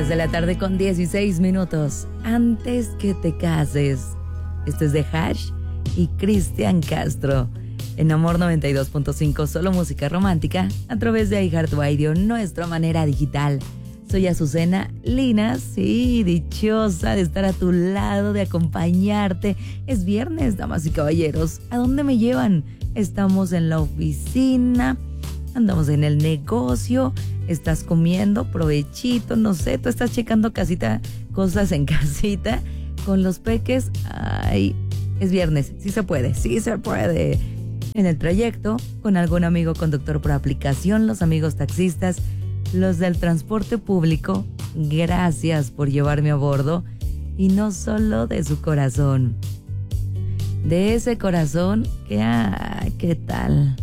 3 de la tarde con 16 minutos. Antes que te cases. Esto es de Hash y Cristian Castro. En Amor 92.5, solo música romántica, a través de iHeartRadio, nuestra manera digital. Soy Azucena Linas, sí, dichosa de estar a tu lado, de acompañarte. Es viernes, damas y caballeros. ¿A dónde me llevan? Estamos en la oficina, andamos en el negocio, estás comiendo, provechito, no sé, tú estás checando cosas en casita con los peques. Ay, es viernes, sí se puede. En el trayecto, con algún amigo conductor por aplicación, los amigos taxistas, los del transporte público, gracias por llevarme a bordo. Y no solo de su corazón, de ese corazón que, ¿qué tal?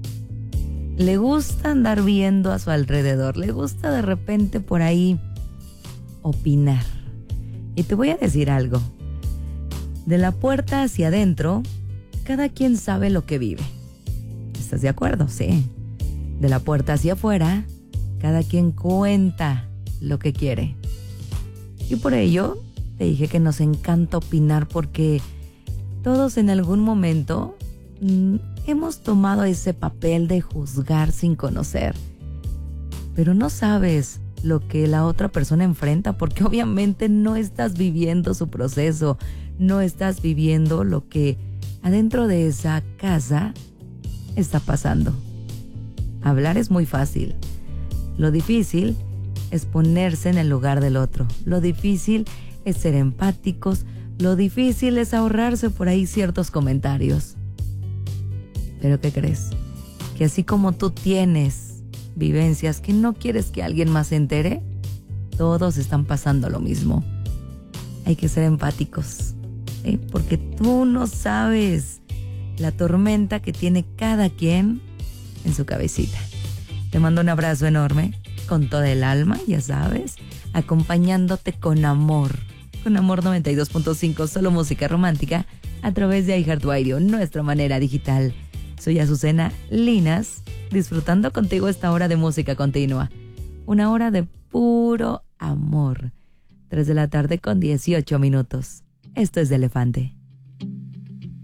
Le gusta andar viendo a su alrededor, le gusta de repente por ahí opinar. Y te voy a decir algo, de la puerta hacia adentro, cada quien sabe lo que vive. ¿Estás de acuerdo? Sí. De la puerta hacia afuera, cada quien cuenta lo que quiere. Y por ello, te dije que nos encanta opinar porque todos en algún momento hemos tomado ese papel de juzgar sin conocer. Pero no sabes lo que la otra persona enfrenta porque obviamente no estás viviendo su proceso, no estás viviendo lo que adentro de esa casa está pasando. Hablar es muy fácil. Lo difícil es ponerse en el lugar del otro. Lo difícil es ser empáticos. Lo difícil es ahorrarse por ahí ciertos comentarios. Pero ¿qué crees? Que así como tú tienes vivencias que no quieres que alguien más se entere, todos están pasando lo mismo. Hay que ser empáticos, porque tú no sabes la tormenta que tiene cada quien en su cabecita. Te mando un abrazo enorme, con toda el alma, ya sabes, acompañándote con amor 92.5, solo música romántica, a través de iHeartRadio, nuestra manera digital. Soy Azucena Linas, disfrutando contigo esta hora de música continua. Una hora de puro amor. 3 de la tarde con 18 minutos. Esto es de Elefante.